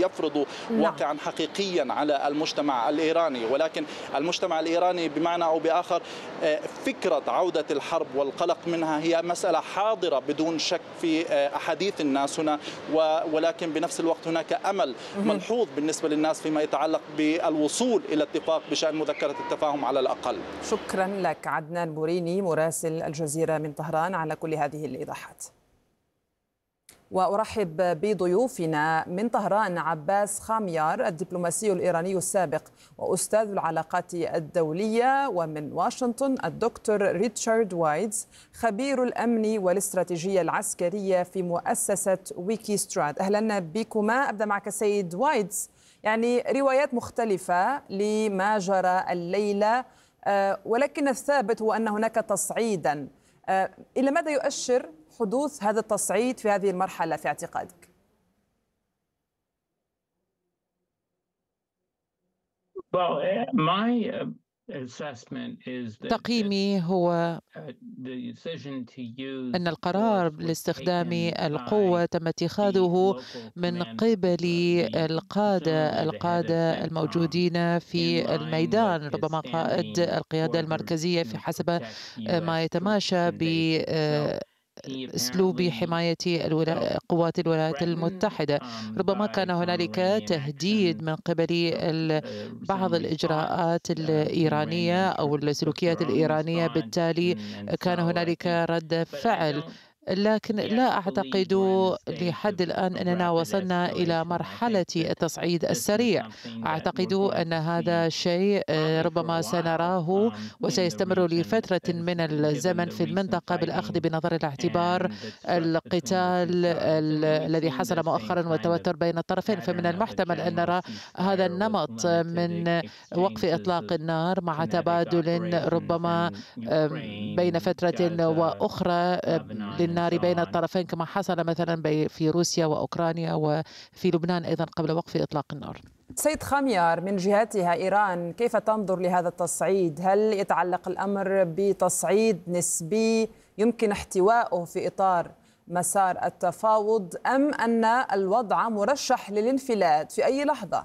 ليفرضوا نعم. واقعا حقيقيا على المجتمع الإيراني. ولكن المجتمع الإيراني بمعنى أو بآخر فكرة عودة الحرب والقلق منها هي مسألة حاضرة بدون شك في أحاديث الناس هنا، ولكن بنفس الوقت هناك أمل ملحوظ بالنسبة للناس فيما يتعلق بالوصول إلى اتفاق بشأن مذكرة التفاهم على الأقل. شكرا لك عدنان بوريني مراسل الجزيرة من طهران على كل هذه الإيضاحات. وأرحب بضيوفنا من طهران عباس خاميار الدبلوماسي الإيراني السابق وأستاذ العلاقات الدولية، ومن واشنطن الدكتور ريتشارد وايدز خبير الأمن والاستراتيجية العسكرية في مؤسسة ويكيسترات. أهلا بكما. أبدأ معك سيد وايدز. يعني روايات مختلفة لما جرى الليلة، ولكن الثابت هو أن هناك تصعيدا. إلى ماذا يؤشر حدوث هذا التصعيد في هذه المرحلة في اعتقادك؟ تقييمي هو أن القرار باستخدام القوة تم اتخاذه من قبل القادة الموجودين في الميدان، ربما قائد القيادة المركزية في حسب ما يتماشى أسلوب حماية قوات الولايات المتحدة. ربما كان هنالك تهديد من قبل بعض الإجراءات الإيرانية أو السلوكيات الإيرانية، بالتالي كان هنالك رد فعل، لكن لا أعتقد لحد الآن أننا وصلنا إلى مرحلة التصعيد السريع. أعتقد أن هذا شيء ربما سنراه وسيستمر لفترة من الزمن في المنطقة، بالأخذ بنظر الاعتبار القتال الذي حصل مؤخرا والتوتر بين الطرفين. فمن المحتمل أن نرى هذا النمط من وقف إطلاق النار مع تبادل ربما بين فترة وأخرى للنار بين الطرفين، كما حصل مثلا في روسيا وأوكرانيا وفي لبنان أيضا قبل وقف إطلاق النار. سيد خاميار، من جهتها إيران كيف تنظر لهذا التصعيد؟ هل يتعلق الأمر بتصعيد نسبي يمكن احتوائه في إطار مسار التفاوض، أم أن الوضع مرشح للانفلات في أي لحظة؟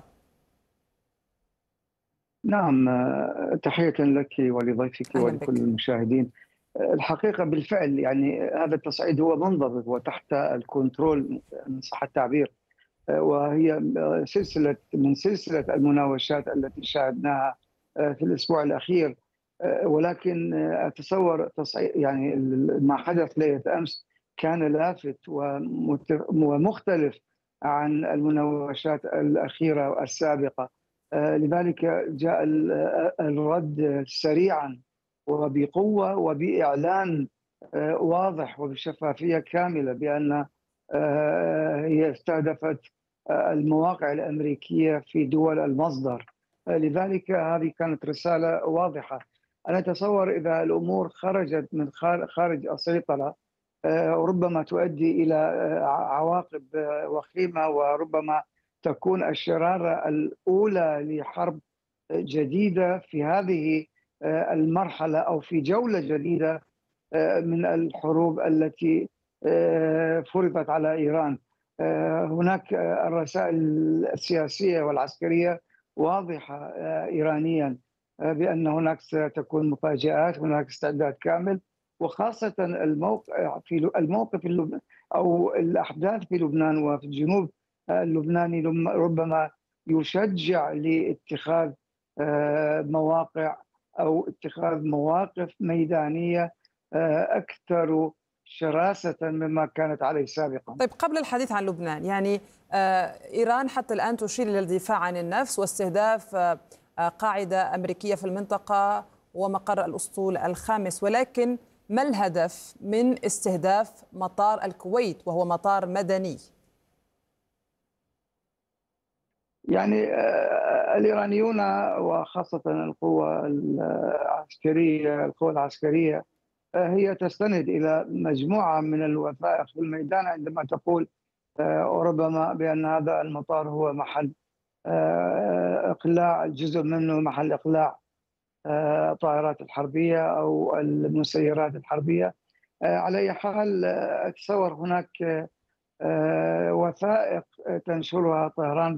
نعم، تحية لك ولضيفك أهلا ولكل بك. المشاهدين. الحقيقة بالفعل يعني هذا التصعيد هو منضبط وتحت الكنترول إن صح التعبير، وهي سلسلة المناوشات التي شاهدناها في الأسبوع الأخير. ولكن أتصور يعني ما حدث ليلة أمس كان لافت ومختلف عن المناوشات الأخيرة السابقة. لذلك جاء الرد سريعا وبقوة وبإعلان واضح وبشفافية كاملة بأن هي استهدفت المواقع الأمريكية في دول المصدر. لذلك هذه كانت رسالة واضحة. أنا أتصور إذا الأمور خرجت من خارج السيطرة ربما تؤدي إلى عواقب وخيمة، وربما تكون الشرارة الأولى لحرب جديدة في هذه المرحلة أو في جولة جديدة من الحروب التي فرضت على إيران. هناك الرسائل السياسية والعسكرية واضحة إيرانيا بأن هناك ستكون مفاجآت، هناك استعداد كامل، وخاصة الموقف أو الأحداث في لبنان وفي الجنوب اللبناني ربما يشجع لاتخاذ مواقع أو اتخاذ مواقف ميدانية أكثر شراسة مما كانت عليه سابقا. طيب، قبل الحديث عن لبنان، يعني إيران حتى الآن تشير إلى الدفاع عن النفس واستهداف قاعدة أمريكية في المنطقة ومقر الأسطول الخامس، ولكن ما الهدف من استهداف مطار الكويت وهو مطار مدني؟ يعني الإيرانيون وخاصة القوى العسكرية هي تستند إلى مجموعة من الوثائق في الميدان عندما تقول ربما بأن هذا المطار هو محل إقلاع، جزء منه محل إقلاع الطائرات الحربية أو المسيرات الحربية. على أي حال أتصور هناك وثائق تنشرها طهران